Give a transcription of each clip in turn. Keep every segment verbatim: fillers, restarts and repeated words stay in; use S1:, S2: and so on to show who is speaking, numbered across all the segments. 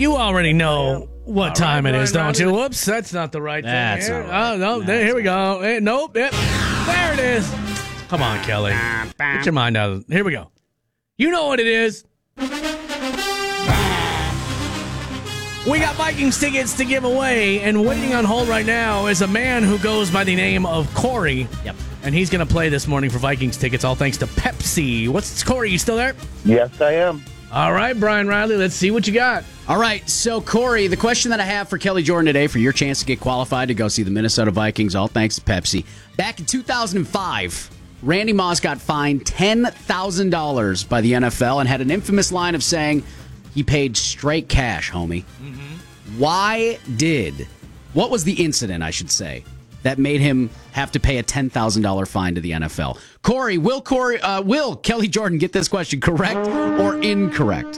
S1: you already know what
S2: All
S1: time
S2: right,
S1: it is,
S2: Brian
S1: don't you?
S2: Riley.
S1: Whoops, that's not the right
S2: That's
S1: thing. Here.
S2: not right.
S1: Oh, no,
S2: That's
S1: there, here we
S2: not
S1: go. Eh, nope, yep. There it is. Come on, Kelly. Get your mind out of it. Here we go. You know what it is. We got Vikings tickets to give away, and waiting on hold right now is a man who goes by the name of Corey.
S2: Yep.
S1: And he's going to play this morning for Vikings tickets, all thanks to Pepsi. What's Corey? You still there?
S3: Yes, I am.
S1: All right, Brian Riley, let's see what you got.
S2: All right, so Corey, the question that I have for Kelly Jordan today for your chance to get qualified to go see the Minnesota Vikings, all thanks to Pepsi. Back in two thousand five, Randy Moss got fined ten thousand dollars by the N F L and had an infamous line of saying he paid straight cash, homie. Mm-hmm. Why did, what was the incident, I should say, that made him have to pay a ten thousand dollars fine to the N F L? Corey, will Corey, uh, will Kelly Jordan get this question correct or incorrect?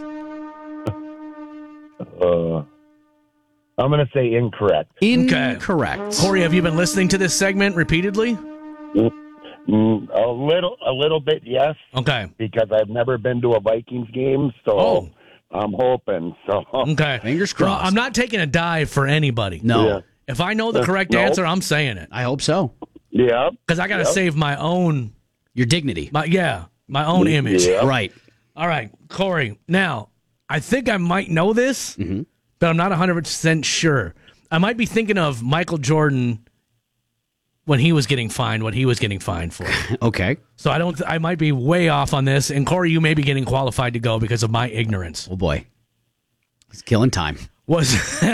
S3: Uh, I'm going to say incorrect.
S2: Incorrect.
S1: Corey, have you been listening to this segment repeatedly?
S3: Mm, a little, a little bit, yes.
S1: Okay.
S3: Because I've never been to a Vikings game, so
S1: Oh.
S3: I'm hoping. So
S1: Okay.
S2: Fingers
S1: Well,
S2: crossed.
S1: I'm not taking a dive for anybody.
S2: No.
S3: Yeah.
S1: If I know the
S3: Uh,
S1: correct
S3: no.
S1: answer, I'm saying it.
S2: I hope so.
S3: Yeah.
S1: Because I got to
S3: Yep.
S1: save my own,
S2: Your dignity.
S1: my yeah, my own image.
S3: Yeah.
S2: Right.
S1: All right, Corey. Now, I think I might know this, but I'm not one hundred percent sure. I might be thinking of Michael Jordan when he was getting fined, what he was getting fined for.
S2: Okay.
S1: So I don't. I might be way off on this. And Corey, you may be getting qualified to go because of my ignorance.
S2: Oh, boy. He's killing time.
S1: Was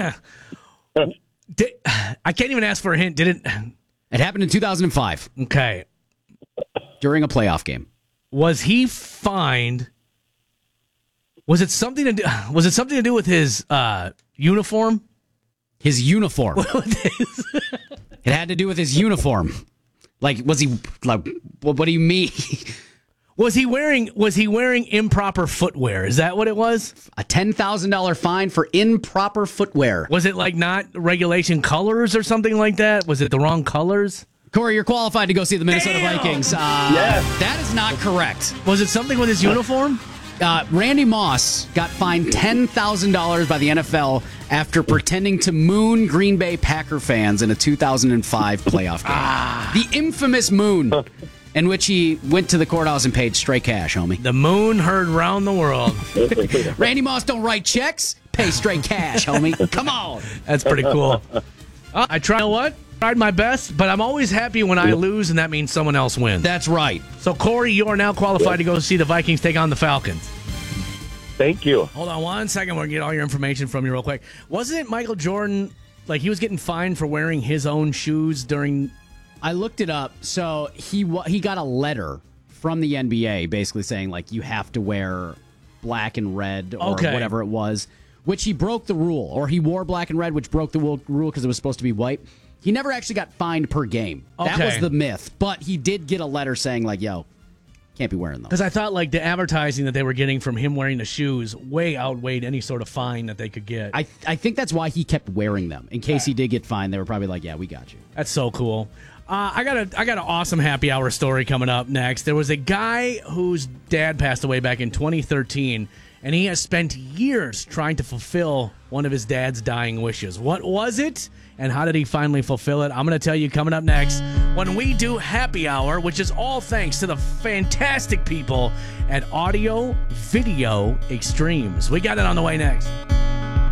S1: did, I can't even ask for a hint. Did it?
S2: It happened in two thousand five
S1: Okay.
S2: during a playoff game.
S1: Was he fined? Was it something to do? Was it something to do with his uh, uniform?
S2: His uniform. It had to do with his uniform. Like, was he, like, what, what do you mean?
S1: Was he wearing was he wearing improper footwear? Is that what it was?
S2: A ten thousand dollars fine for improper footwear.
S1: Was it like not regulation colors or something like that? Was it the wrong colors?
S2: Corey, you're qualified to go see the Minnesota
S1: Damn!
S2: Vikings. Uh,
S3: Yes.
S2: That is not correct.
S1: Was it something with his uniform?
S2: Uh, Randy Moss got fined ten thousand dollars by the N F L after pretending to moon Green Bay Packer fans in a two thousand five playoff game.
S1: Ah.
S2: The infamous moon, in which he went to the courthouse and paid straight cash, homie.
S1: The moon heard round the world.
S2: Randy Moss don't write checks, pay straight cash, homie. Come on.
S1: That's pretty cool. Uh, I tried. You know what? Tried my best, but I'm always happy when I lose, and that means someone else wins.
S2: That's right.
S1: So, Corey, you are now qualified to go see the Vikings take on the Falcons.
S3: Thank you.
S1: Hold on one second. We're going to get all your information from you real quick. Wasn't it Michael Jordan, like he was getting fined for wearing his own shoes during...
S2: I looked it up. So he wa- he got a letter from the N B A basically saying, like, you have to wear black and red or
S1: Okay.
S2: whatever it was, which he broke the rule. Or he wore black and red, which broke the rule because it was supposed to be white. He never actually got fined per game. That
S1: Okay.
S2: was the myth. But he did get a letter saying, like, yo, can't be wearing those.
S1: Because I thought like the advertising that they were getting from him wearing the shoes way outweighed any sort of fine that they could get.
S2: I I think that's why he kept wearing them. In case he did get fined, they were probably like, yeah, we got you.
S1: That's so cool. Uh, I got a I got an awesome happy hour story coming up next. There was a guy whose dad passed away back in twenty thirteen, and he has spent years trying to fulfill one of his dad's dying wishes. What was it, and how did he finally fulfill it? I'm going to tell you coming up next when we do happy hour, which is all thanks to the fantastic people at Audio Video Extremes. We got it on the way next.